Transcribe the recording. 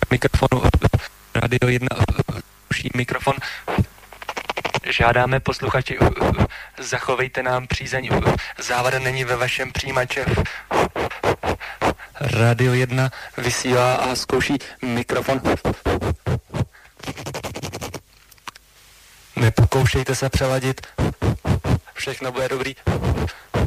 mikrofonu. Radio 1 ruší mikrofon. Žádáme posluchači, zachovejte nám přízeň. Závada není ve vašem přijímači. Radio 1 vysílá a zkouší mikrofon. Nepokoušejte se přeladit. Všechno bude dobrý.